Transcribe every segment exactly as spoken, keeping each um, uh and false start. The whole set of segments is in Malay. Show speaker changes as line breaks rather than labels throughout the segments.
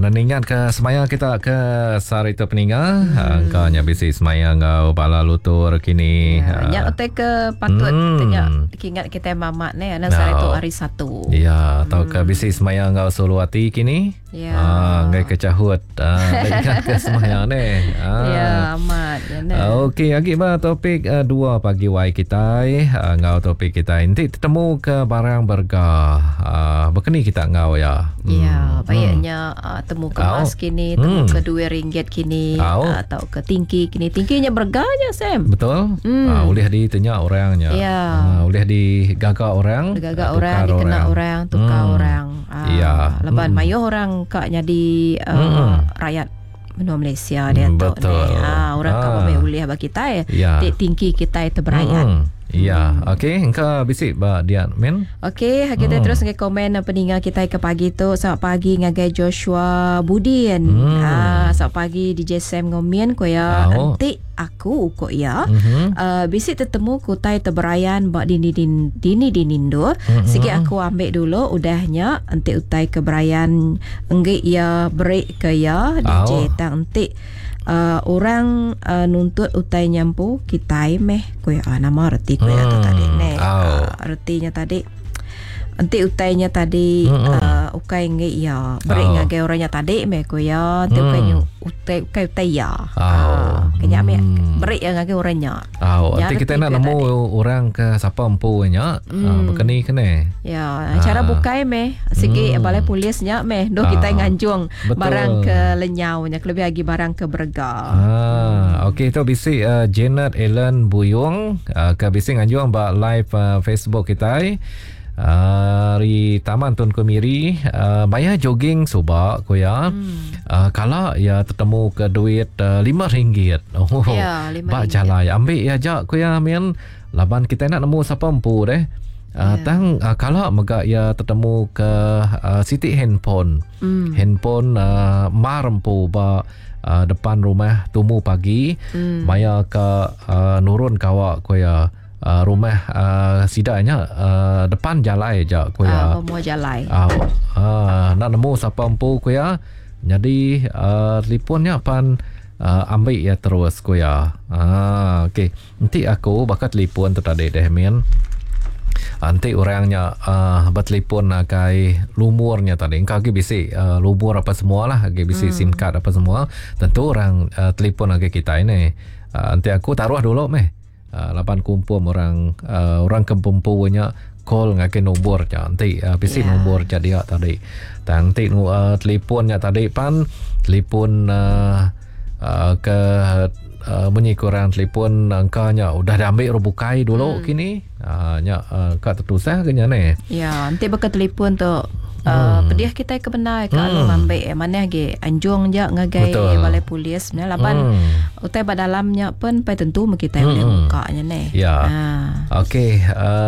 dan ingat ke semaya kita ke sarita peninga. Hmm. Angkanya bisi semaya ngau bala lutur kini.
Ya, nyak ote ke patut
Hmm.
tanya ingat kita mamak ni ana sarita hari satu.
Ya, tau ke bisi semaya ngau suluati kini.
Ya.
Ah, ngai kecahut. Ah, ingat ke semaya ni. Ah.
Ya, amat ya ne.
Okey, lagi ba topik uh, dua pagi wai kita. Uh, ngau topik kita inti ketemu ke barang berga. Uh, Bekeni kita ngau ya.
Ya,
Hmm.
bayarnya uh, temu kemas
Au.
kini, temu
Hmm.
ke dua ringgit kini,
Au.
uh, atau ke tingki kini. Tingkinya berganya, Sam.
Betul?
Hmm.
Ah, boleh ditanya orangnya.
Ya.
Ah, boleh digagak orang.
Gagak
ah,
orang,
tukar
dikena orang, tukar
Hmm.
orang. Ah,
Ya.
Leban
Hmm.
mayo orang kak jadi uh,
Hmm.
rakyat benua Malaysia dia
Hmm,
tahu
betul.
ni. Ah, orang kak
Ah.
boleh boleh bagi kita ya.
Ya.
Tik tingki kita itu berakyat.
Hmm. Ya, okey. Engkau bisik ba dia men.
Okey, kita
Hmm.
terus ngai komen peninggal kita ke pagi tu. Selamat pagi ngagai Joshua Budin.
Hmm.
Ah, selamat pagi D J Sam ngomian ko ya.
Au.
Nanti aku ko ya.
Mhm.
Uh, bisik tetemu kutai teberayan bak dini din, dini dinindo.
Mhm.
Sikit aku ambil dulu udahnya nanti utai keberayan engge ya break ke ya D J
Au.
tang nanti uh, orang uh, nuntut utai nyampu kita meh ko ya ah, nama reti ko ya tu
Hmm.
tadi ne.
Au.
Uh, retinya tadi nanti utainya tadi
Mm-mm.
uh, ukai nge ya break
Au.
ngage orangnya tadi meh ko ya nanti
Hmm.
ukai nyu utai ukai utai ya.
Au.
Ah, kenya me
Hmm.
break yang ngage orangnya.
Ah,
Ya,
nanti kita
reti
nak
ke
nemu
tadi.
orang ke siapa empu nya. Ah,
Hmm.
bekeni kene.
Ya, cara
Ah.
bukai meh sikit
Hmm.
balai polisnya meh doh
Ah.
kita nganjung
Betul.
barang ke lenyaunya lebih lagi barang ke berga.
Ah, okey tu bisik uh, Janet Ellen Buyung uh, ke bisik nganjung ba live uh, Facebook kita. Uh, di Taman Tun Kemiri uh, bayar jogging subak ko ya.
Hmm.
Uh, kalau ya ketemu ke duit uh, lima ringgit. Oh.
Ya, lima
Ba
ringgit.
jalai ambil ya jak ko ya men. Laban kita nak nemu siapa empu deh. Uh,
Ya.
Tang uh, kalau mega ya ketemu ke uh, Siti handphone.
Hmm.
Handphone uh, mar empu ba uh, depan rumah tumu pagi.
Hmm.
Maya ke uh, nurun kawak ko ya. Uh, rumah uh, sidanya uh, depan jalan je ko ya.
Ah, mau jalai.
Ah, uh, nak nemu siapa empu ko ya. Jadi uh, telefonnya pan uh, ambil ya terus ko ya. Ah, okey. Nanti aku bakal telefon tu tadi deh men. Nanti orangnya uh, bertelefon uh, kai lumurnya tadi. Engkau lagi bisi uh, lumur apa semua lah. Lagi bisi
Hmm.
SIM card apa semua. Tentu orang uh, telefon lagi kita ini. Uh, nanti aku taruh dulu meh. Uh, lapan kumpul orang uh, orang kempumpunya call ngake nombor je nanti uh, bisi
Ya.
nombor je dia tadi. Dan nanti uh, telefonnya tadi pan telefon uh, uh, ke uh, bunyi korang telefon angkanya udah diambil rubukai dulu
Hmm.
kini. Uh, nya uh, kat tertusah ke nya ni.
Ya, nanti bakal telefon tu. Uh,
Hmm.
pediah kita ke benar ke
Hmm.
alun ambil eh, mana ge anjung je ngagai
Betul.
balai polis sebenarnya laban
Hmm.
utai badalamnya pun pai tentu kita boleh
Hmm.
bukanya ni.
Ya.
Ah.
Okey,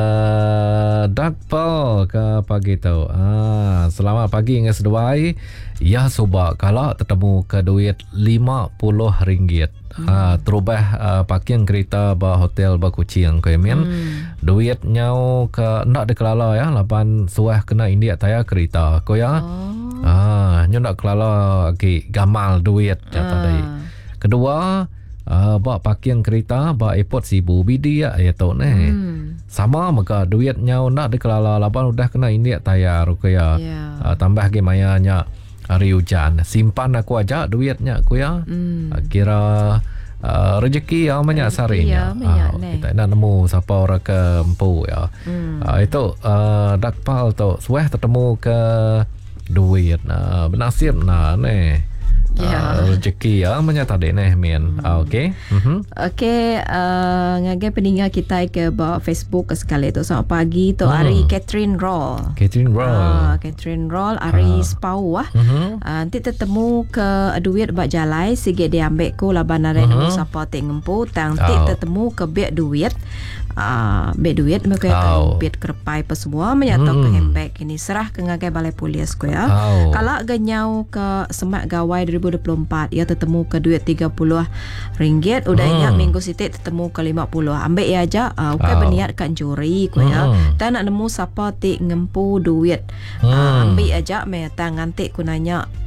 uh, Dark Paul ke pagi tu. Ah, selamat pagi dengan seduai. Ya subak kalau ketemu ke duit lima puluh ringgit. Hmm. Ah, terubah uh, parking kereta ba hotel ba Kuching ko yamin.
Hmm.
Duit nyau ke nak dekelala ya lapan suah kena India taya kereta ko ya.
Oh.
Ah, nyo nak kelala okay, gamal duit ya tadi. Kedua, uh, ba parking kereta ba airport Sibu Bidi ya ya tu ni.
Hmm.
Sama maka duit nyau nak dekelala lapan udah kena India tayar ko ya.
Ya.
Uh, tambah ke mayanya hari hujan. Simpan aku aja duitnya ko ya.
Hmm.
Uh, kira uh, rezeki ya banyak
Rezeki
sarinya.
ya, banyak
Ah,
ni.
kita nak nemu siapa orang ke empu ya.
Hmm.
Uh, itu uh, dakpal tu suah ketemu ke duit nah bernasib nah ni.
Ya.
Uh, rezeki ya banyak tadi ni men. Hmm. Uh, okey. Mhm.
Okey, uh, ngagai peninggal kita ke bawah Facebook sekali tu. Selamat pagi tu
Hmm.
Ari Catherine Roll.
Catherine Roll.
Ah, Catherine Roll, Ari
Ah.
Spau ah.
Mhm.
Uh, nanti tetemu ke duit bak jalai sikit dia ambil ku laban ada
Mhm.
nemu siapa tek ngempu tang nanti
Oh.
tetemu ke beg duit uh, beg duit mereka
Oh.
ke beg kerepai apa semua menyatu ke
Hmm.
handbag ini serah ke ngagai balai polis ku ya.
Oh.
Kalau genyau ke semak gawai dua ribu dua puluh empat ia tetemu ke duit tiga puluh ringgit udahnya
Hmm.
minggu sitik tetemu ke lima puluh ambil ya aja uh, bukan
Oh.
berniat kan juri ku ya.
Hmm.
Tak nak nemu siapa tek ngempu duit.
Hmm.
Uh, ambil aja me tang nanti ku nanya